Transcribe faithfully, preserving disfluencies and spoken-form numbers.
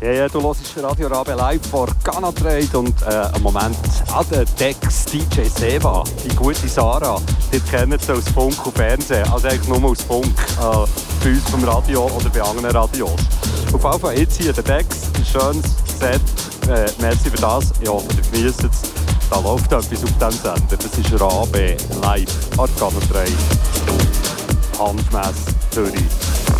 Ja, ja, du hörst Radio Rabe live vor Ghana Trade und äh, einen Moment an den Decks D J Seva, die gute Sarah. Die kennen sie aus Funk und Fernsehen, also eigentlich nur aus Funk, äh, bei uns vom Radio oder bei anderen Radios. Auf jeden Fall jetzt hier der Decks, ein schönes Set, äh, merci für das, ich hoffe, ihr genießt es. Da läuft etwas auf diesem Sender, das ist Rabe live an Ghana Trade. Handmess Zürich.